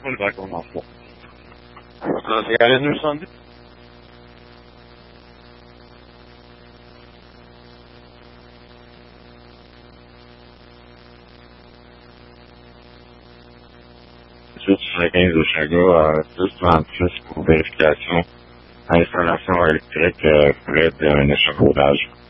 pas le wagon dans le fond. C'est à la 210. Sur 15 de Chaga, 1036 pour vérification. Installation électrique près d'un échafaudage.